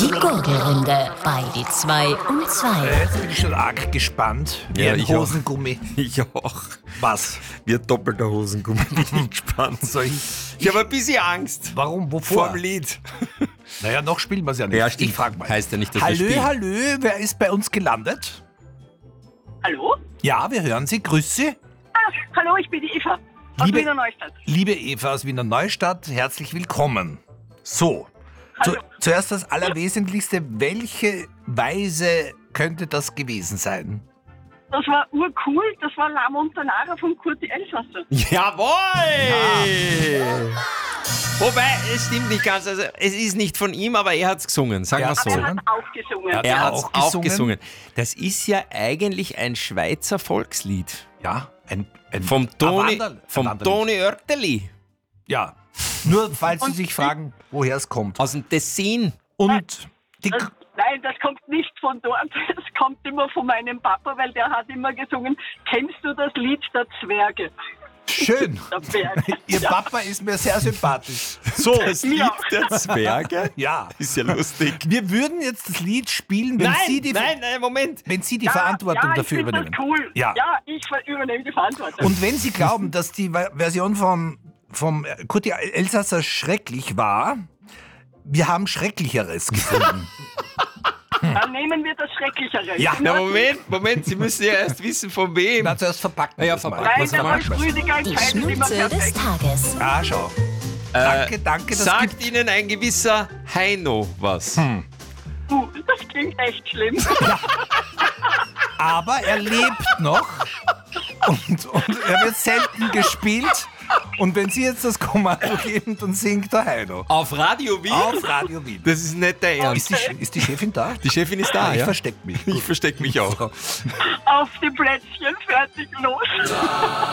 Die Gurgelrunde bei die 2 und 2. Jetzt bin ich schon arg gespannt. Wie Ja, ein ich auch. Hosengummi. Ich auch. Was? Wie ein doppelter Hosengummi bin ich gespannt. Soll Ich habe ein bisschen Angst Warum? Wovor? vorm Lied. Naja, noch spielen wir es ja nicht. Ja, stimmt. Ich frage mal. Heißt ja nicht, dass wir Hallö, spielen. hallö, wer ist bei uns gelandet? Hallo? Ja, wir hören Sie. Grüß Sie. Hallo, ich bin die Eva aus Liebe- Wiener Neustadt. Liebe Eva aus Wiener Neustadt, herzlich willkommen. So, Hallo. zuerst das Allerwesentlichste. Welche Weise könnte das gewesen sein? Das war urcool, das war La Montanara von Kurti Elsasser. Jawohl! Wobei, es stimmt nicht ganz. Also, es ist nicht von ihm, aber er hat es gesungen. Sagen Er wir hat's so. Er gesungen? hat auch gesungen. Ja. Er hat auch auch gesungen? gesungen. Das ist ja eigentlich ein Schweizer Volkslied. Ja, ein Vom Toni, Wanderl- vom Wanderlied. Toni Oerteli. Ja, nur falls Sie sich fragen, woher es kommt. Aus dem Tessin. Und die... Nein, das kommt nicht von dort, das kommt immer von meinem Papa, weil der hat immer gesungen, kennst du das Lied der Zwerge? Schön. Der Berg. Ihr Papa ist mir sehr sympathisch. So, Das Lied Ja. der Zwerge? ja. Ist ja lustig. Wir würden jetzt das Lied spielen, wenn Sie die, Moment. wenn Sie die Verantwortung ja, dafür ich find übernehmen. Das cool. Ja. Ja, ich übernehme die Verantwortung. Und wenn Sie glauben, dass die Version vom Kurti Elsasser schrecklich war, wir haben Schrecklicheres gefunden. Dann nehmen wir das Schrecklichere. Ja. Na, Moment, Sie müssen ja erst wissen, von wem. Na, zuerst verpacken wir Ja, das mal. verpacken Nein, was der haben wir? Rolf Rüdiger Die Zeit ist immer Schnutze des perfekt. Tages. Ah, schau. Danke, das Sagt gibt... Ihnen ein gewisser Heino was? Das klingt echt schlimm. Aber er lebt noch und er wird selten gespielt. Und wenn Sie jetzt das Kommando geben, dann singt der Heino. Auf Radio Wien? Auf Radio Wien. Das ist nicht der Ernst. Ist die Chefin da? Die Chefin ist da, Ich ja? versteck mich. Ich versteck mich auch. Auf die Plätzchen, fertig, los.